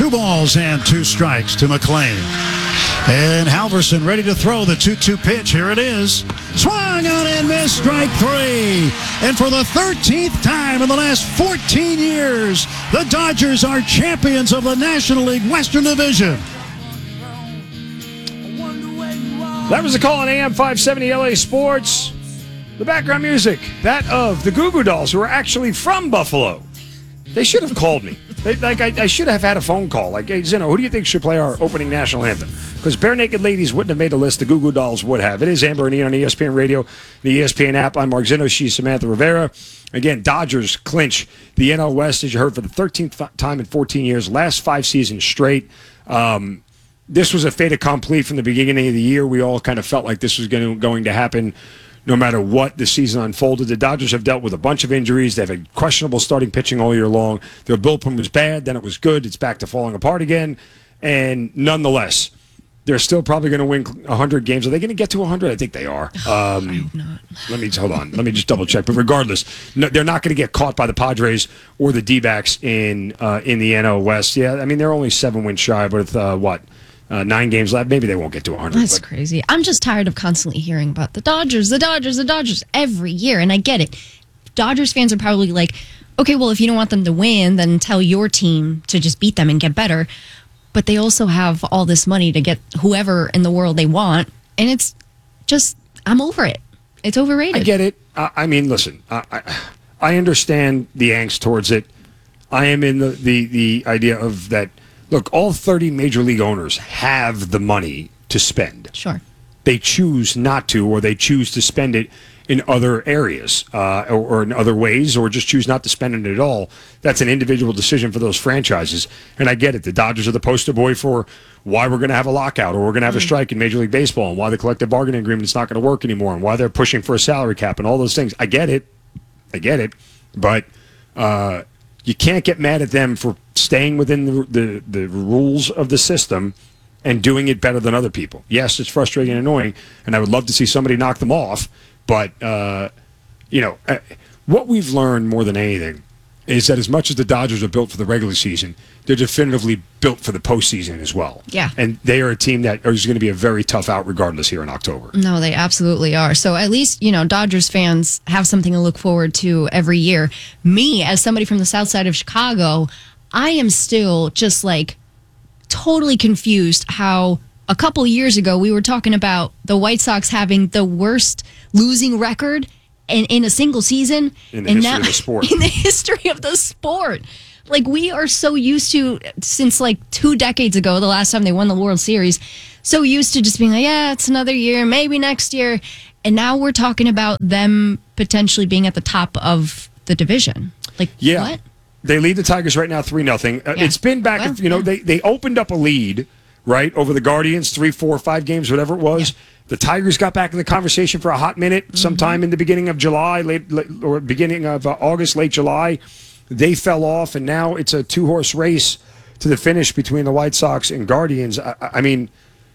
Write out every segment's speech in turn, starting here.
2 balls and 2 strikes to McLean. And Halverson ready to throw the 2-2 pitch. Here it is. Swung on and missed, strike 3. And for the 13th time in the last 14 years, the Dodgers are champions of the National League Western Division. That was the call on AM 570 LA Sports. The background music, that of the Goo Goo Dolls, who are actually from Buffalo. They should have called me. I should have had a phone call. Like, hey, Zeno, who do you think should play our opening national anthem? Because Bare Naked Ladies wouldn't have made the list. The Goo Goo Dolls would have. It is Amber and Ian on ESPN Radio, the ESPN app. I'm Mark Zeno. She's Samantha Rivera. Again, Dodgers clinch the NL West, as you heard, for the 13th time in 14 years, last 5 seasons straight. This was a fait accompli from the beginning of the year. We all kind of felt like this was going to happen no matter what the season unfolded. The Dodgers have dealt with a bunch of injuries. They've had questionable starting pitching all year long. Their bullpen was bad, then it was good. It's back to falling apart again. And nonetheless, they're still probably going to win 100 games. Are they going to get to 100? I think they are. I hope not. Hold on. Let me just double check. But regardless, no, they're not going to get caught by the Padres or the D-backs in the NL West. Yeah, I mean, they're only 7 wins shy, but with 9 games left. Maybe they won't get to 100. That's crazy. I'm just tired of constantly hearing about the Dodgers every year, and I get it. Dodgers fans are probably like, okay, well, if you don't want them to win, then tell your team to just beat them and get better. But they also have all this money to get whoever in the world they want, and it's just, I'm over it. It's overrated. I get it. I mean, listen, I understand the angst towards it. I am in the idea of that. Look, all 30 major league owners have the money to spend. Sure. They choose not to, or they choose to spend it in other areas or in other ways, or just choose not to spend it at all. That's an individual decision for those franchises. And I get it. The Dodgers are the poster boy for why we're going to have a lockout or we're going to have a strike in Major League Baseball and why the collective bargaining agreement is not going to work anymore and why they're pushing for a salary cap and all those things. I get it. But you can't get mad at them for staying within the rules of the system and doing it better than other people. Yes, it's frustrating and annoying, and I would love to see somebody knock them off. But, what we've learned more than anything is that as much as the Dodgers are built for the regular season, they're definitively built for the postseason as well. Yeah. And they are a team that is going to be a very tough out regardless here in October. No, they absolutely are. So at least, Dodgers fans have something to look forward to every year. Me, as somebody from the south side of Chicago, I am still just like totally confused how a couple years ago we were talking about the White Sox having the worst losing record in a single season. In the history of the sport. In the history of the sport. Like, we are so used to, since like 2 decades ago, the last time they won the World Series, so used to just being like, yeah, it's another year, maybe next year. And now we're talking about them potentially being at the top of the division. Like, yeah. What? They lead the Tigers right now 3-0. It's been back, they opened up a lead, right, over the Guardians, 3, 4, 5 games, whatever it was. Yeah. The Tigers got back in the conversation for a hot minute sometime in the beginning of July, or beginning of August, late July. They fell off, and now it's a 2-horse race to the finish between the White Sox and Guardians. I mean,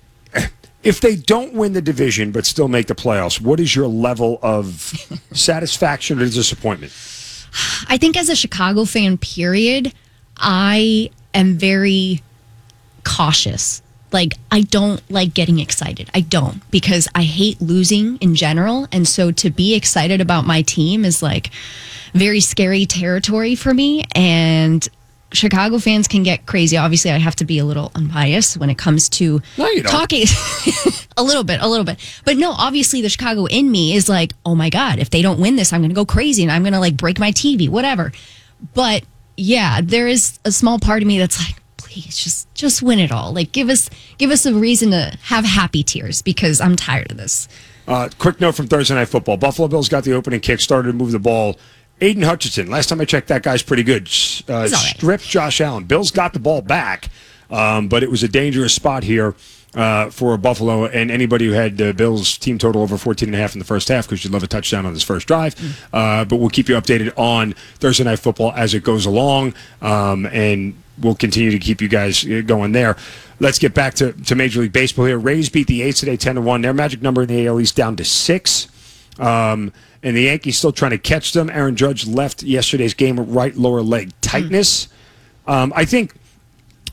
if they don't win the division but still make the playoffs, what is your level of satisfaction or disappointment? I think as a Chicago fan, period, I am very cautious. Like, I don't like getting excited. I don't, because I hate losing in general. And so to be excited about my team is like very scary territory for me. And Chicago fans can get crazy. Obviously, I have to be a little unbiased when it comes to talking. a little bit. But no, obviously the Chicago in me is like, oh my God, if they don't win this, I'm going to go crazy and I'm going to like break my TV, whatever. But yeah, there is a small part of me that's like, please just win it all. Like, give us a reason to have happy tears, because I'm tired of this. Quick note from Thursday Night Football. Buffalo Bills got the opening kick, started to move the ball. Aiden Hutchinson, last time I checked, that guy's pretty good. Stripped Josh Allen. Bills got the ball back, but it was a dangerous spot here for Buffalo and anybody who had the Bills team total over 14.5 in the first half, because you'd love a touchdown on this first drive. But we'll keep you updated on Thursday Night Football as it goes along, and we'll continue to keep you guys going there. Let's get back to Major League Baseball here. Rays beat the A's today 10-1. Their magic number in the AL East down to 6. And the Yankees still trying to catch them. Aaron Judge left yesterday's game with right lower leg tightness. I think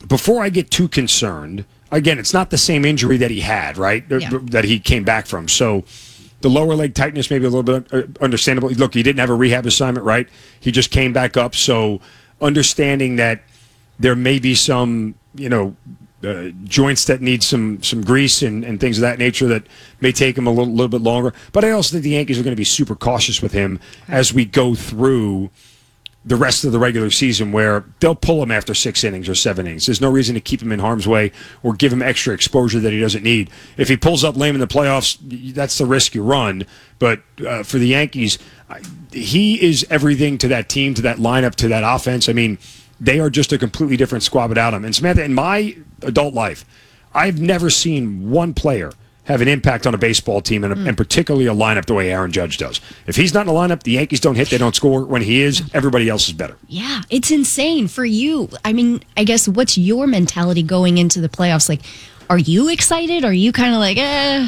before I get too concerned, again, it's not the same injury that he had, right? Yeah. That he came back from. So the lower leg tightness maybe a little bit understandable. Look, he didn't have a rehab assignment, right? He just came back up. So understanding that there may be some, joints that need some grease and things of that nature that may take him a little bit longer. But I also think the Yankees are going to be super cautious with him as we go through the rest of the regular season, where they'll pull him after 6 innings or 7 innings. There's no reason to keep him in harm's way or give him extra exposure that he doesn't need. If he pulls up lame in the playoffs, that's the risk you run. But for the Yankees, he is everything to that team, to that lineup, to that offense. I mean, they are just a completely different squad without him. And Samantha, in my adult life, I've never seen one player have an impact on a baseball team and particularly a lineup the way Aaron Judge does. If he's not in the lineup, the Yankees don't hit, they don't score. When he is, everybody else is better. Yeah, it's insane for you. I mean, I guess what's your mentality going into the playoffs? Like, are you excited? Are you kind of like, eh?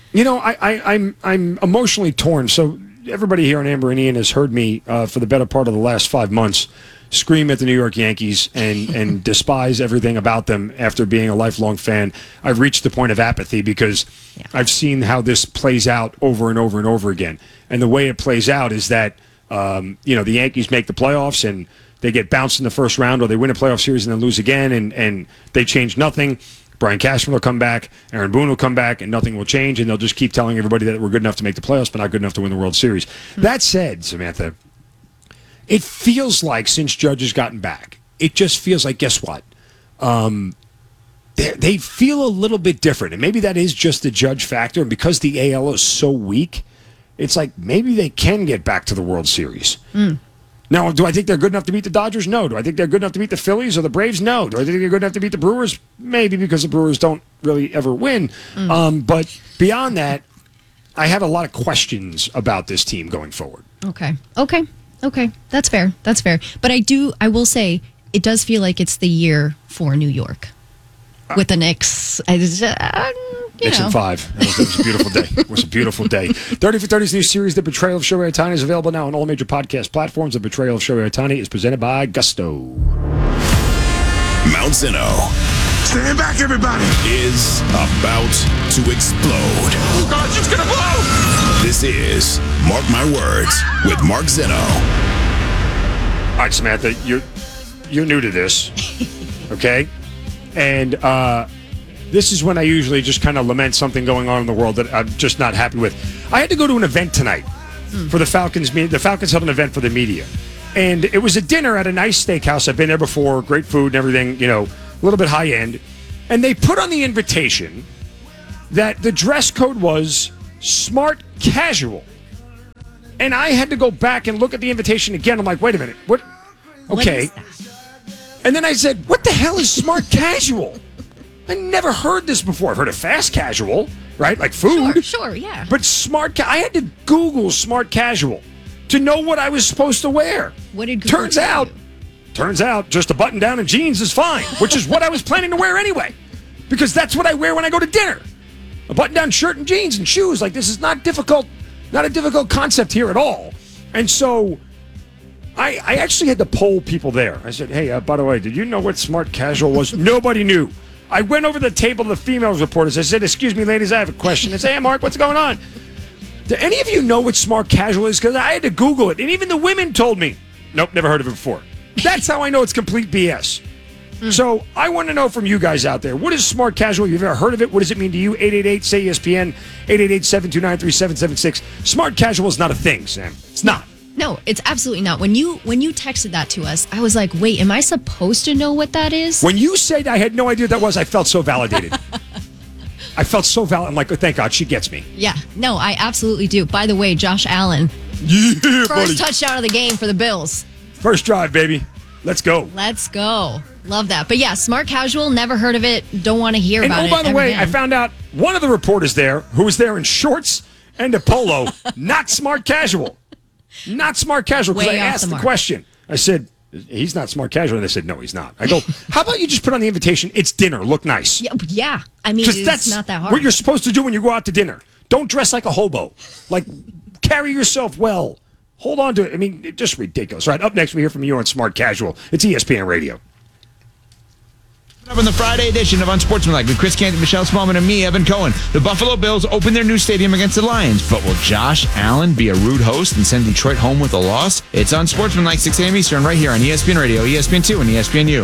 I'm emotionally torn. So everybody here on Amber and Ian has heard me for the better part of the last 5 months scream at the New York Yankees and despise everything about them after being a lifelong fan. I've reached the point of apathy because I've seen how this plays out over and over and over again. And the way it plays out is that, the Yankees make the playoffs and they get bounced in the first round, or they win a playoff series and then lose again, and they change nothing. Brian Cashman will come back, Aaron Boone will come back, and nothing will change, and they'll just keep telling everybody that we're good enough to make the playoffs, but not good enough to win the World Series. That said, Samantha, it feels like since Judge has gotten back, it just feels like, guess what? They feel a little bit different. And maybe that is just the Judge factor. And because the AL is so weak, it's like maybe they can get back to the World Series. Now, do I think they're good enough to beat the Dodgers? No. Do I think they're good enough to beat the Phillies or the Braves? No. Do I think they're good enough to beat the Brewers? Maybe, because the Brewers don't really ever win. But beyond that, I have a lot of questions about this team going forward. Okay, that's fair. But I will say, it does feel like it's the year for New York with the Knicks. Knicks in 5. It was a beautiful day. It was a beautiful day. 30 for 30's new series, The Betrayal of Shohei Ohtani, is available now on all major podcast platforms. The Betrayal of Shohei Ohtani is presented by Gusto. Mount Zeno. Stand back, everybody. Is about to explode. Oh, God, it's going to blow. This is Mark My Words with Mark Zeno. All right, Samantha, you're new to this, okay? And this is when I usually just kind of lament something going on in the world that I'm just not happy with. I had to go to an event tonight for the Falcons. The Falcons held an event for the media. And it was a dinner at a nice steakhouse. I've been there before. Great food and everything, a little bit high end. And they put on the invitation that the dress code was smart casual. And I had to go back and look at the invitation again. I'm like, wait a minute. What? Okay. What is that? And then I said, what the hell is smart casual? I never heard this before. I've heard of fast casual, right? Like food. Sure, yeah. But I had to Google smart casual to know what I was supposed to wear. What did Google tell you? Turns out just a button down and jeans is fine, which is what I was planning to wear anyway. Because that's what I wear when I go to dinner. A button down shirt and jeans and shoes. Like, this is not difficult, not a difficult concept here at all. And so I actually had to poll people there. I said, hey, by the way, did you know what smart casual was? Nobody knew. I went over the table to the females reporters. I said, excuse me, ladies, I have a question. They say, hey, Mark, what's going on? Do any of you know what smart casual is? Because I had to Google it. And even the women told me, nope, never heard of it before. That's how I know it's complete BS. So I want to know from you guys out there, what is smart casual? You've ever heard of it? What does it mean to you? 888-SAY-ESPN, 888-729-3776. Smart casual is not a thing, Sam. It's not. No, it's absolutely not. When you texted that to us, I was like, wait, am I supposed to know what that is? When you said I had no idea what that was, I felt so validated. I felt so valid. I'm like, oh, thank God, she gets me. Yeah, no, I absolutely do. By the way, Josh Allen, yeah, first touchdown of the game for the Bills. First drive, baby. Let's go. Let's go. Love that. But yeah, smart casual, never heard of it. Don't want to hear about it. And oh, by the way, again. I found out one of the reporters there, who was there in shorts and a polo, not smart casual. Not smart casual. Because I asked the question. I said, he's not smart casual. And they said, no, he's not. I go, how about you just put on the invitation, it's dinner, look nice. Yeah. I mean, it's not that hard. What you're supposed to do when you go out to dinner. Don't dress like a hobo. Like, carry yourself well. Hold on to it. I mean, it's just ridiculous. All right, up next, we hear from you on Smart Casual. It's ESPN Radio. Up on the Friday edition of Unsportsmanlike with Chris Canty, Michelle Smallman, and me, Evan Cohen. The Buffalo Bills open their new stadium against the Lions, but will Josh Allen be a rude host and send Detroit home with a loss? It's Unsportsmanlike, 6 a.m. Eastern, right here on ESPN Radio, ESPN2, and ESPNU.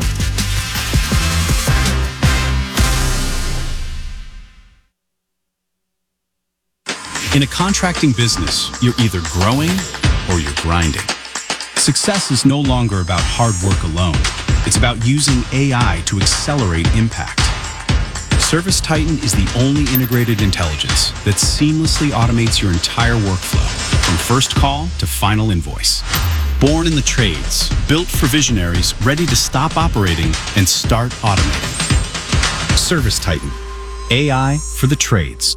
In a contracting business, you're either growing or you're grinding. Success is no longer about hard work alone. It's about using AI to accelerate impact. ServiceTitan is the only integrated intelligence that seamlessly automates your entire workflow, from first call to final invoice. Born in the trades, built for visionaries ready to stop operating and start automating. ServiceTitan, AI for the trades.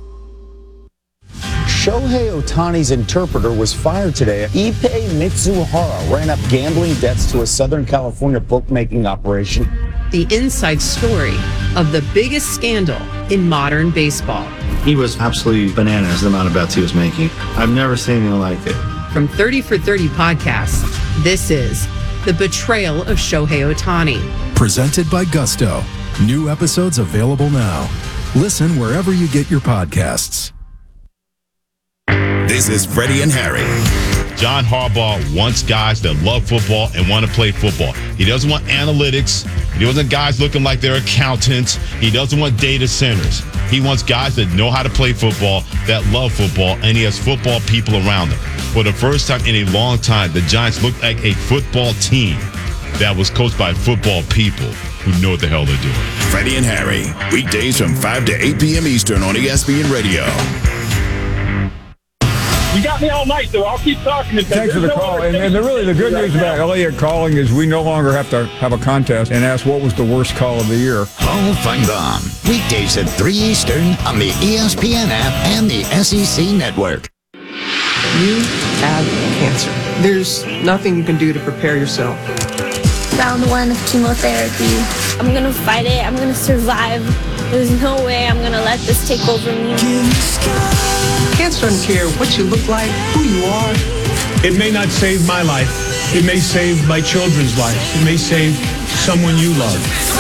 Shohei Ohtani's interpreter was fired today. Ippei Mitsuhara ran up gambling debts to a Southern California bookmaking operation. The inside story of the biggest scandal in modern baseball. He was absolutely bananas the amount of bets he was making. I've never seen anything like it. From 30 for 30 podcasts, this is The Betrayal of Shohei Ohtani. Presented by Gusto. New episodes available now. Listen wherever you get your podcasts. This is Freddie and Harry. John Harbaugh wants guys that love football and want to play football. He doesn't want analytics. He doesn't want guys looking like they're accountants. He doesn't want data centers. He wants guys that know how to play football, that love football, and he has football people around them. For the first time in a long time, the Giants looked like a football team that was coached by football people who know what the hell they're doing. Freddie and Harry, weekdays from 5 to 8 p.m. Eastern on ESPN Radio. You got me all night, though. I'll keep talking. Thanks for the call. And the good news about Elliott calling is we no longer have to have a contest and ask what was the worst call of the year. Hall of Fame Bomb. Weekdays at 3 Eastern on the ESPN app and the SEC Network. You have cancer. There's nothing you can do to prepare yourself. Round 1 of chemotherapy. I'm going to fight it. I'm going to survive. There's no way I'm going to let this take over me. Cancer doesn't care what you look like, who you are. It may not save my life. It may save my children's lives. It may save someone you love.